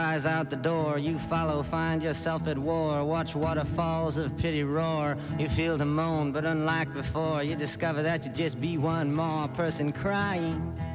eyes out the door. You follow, find yourself at war. Watch waterfalls of pity roar. You feel the moan, but unlike before, you discover that you just be one more person crying.